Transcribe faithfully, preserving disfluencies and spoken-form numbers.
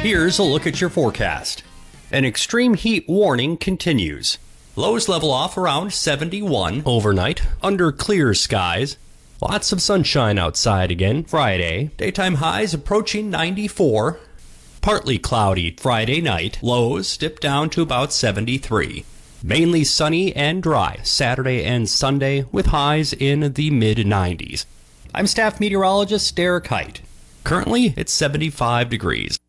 Here's a look at your forecast. An extreme heat warning continues. Lows level off around seventy-one overnight, under clear skies. Lots of sunshine outside again Friday. Daytime highs approaching ninety-four. Partly cloudy Friday night. Lows dip down to about seventy-three. Mainly sunny and dry Saturday and Sunday with highs in the mid nineties. I'm staff meteorologist Derek Height. Currently, it's seventy-five degrees.